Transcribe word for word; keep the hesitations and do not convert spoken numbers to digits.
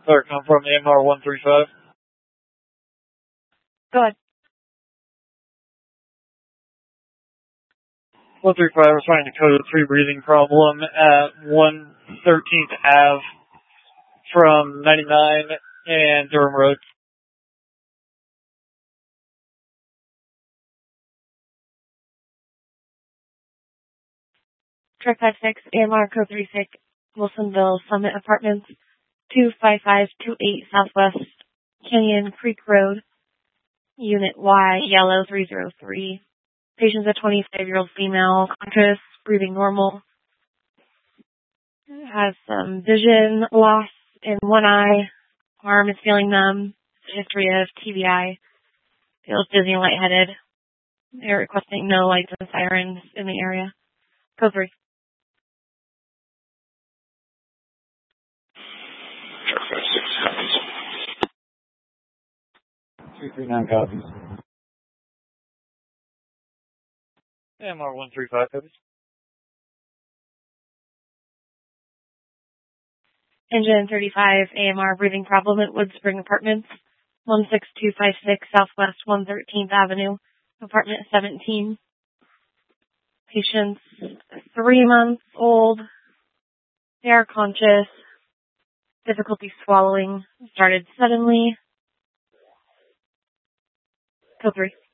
Sorry, come from A M R one three five. Go ahead. one three five, responding to code three breathing problem at one thirteenth Ave from ninety-nine and Durham Road. Track five six, A M R code three six, Wilsonville Summit Apartments, two five five two eight Southwest Canyon Creek Road, Unit Y, Yellow three zero three. Patient's a twenty-five-year-old female, conscious, breathing normal. Has some vision loss in one eye. Arm is feeling numb. History of T B I. Feels dizzy and lightheaded. They're requesting no lights and sirens in the area. Code three. Track five six copies. two three nine copies. A M R one three five copies. Engine thirty-five, A M R breathing problem at Wood Spring Apartments, one six two five six Southwest one thirteenth Avenue, Apartment seventeen. Patient's three months old. They are conscious. Difficulty swallowing started suddenly. Code three.